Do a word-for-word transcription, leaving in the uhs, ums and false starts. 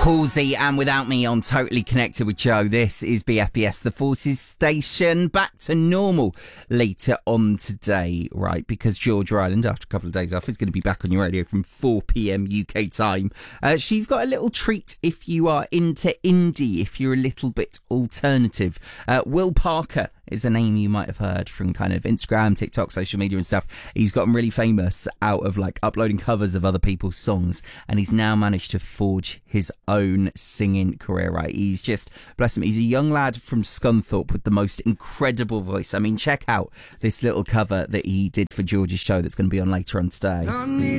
Halsey and Without Me on Totally Connected with Joe. This is B F B S, the Forces Station. Back to normal later on today, right? Because Georgia Island, after a couple of days off, is going to be back on your radio from four p.m. U K time. Uh, she's got a little treat if you are into indie, if you're a little bit alternative. Uh, Will Parker is a name you might have heard from kind of Instagram, TikTok, social media and stuff. He's gotten really famous out of like uploading covers of other people's songs, and he's now managed to forge his own singing career, right? He's just, bless him, he's a young lad from Scunthorpe with the most incredible voice. I mean, check out this little cover that he did for George's show that's going to be on later on today.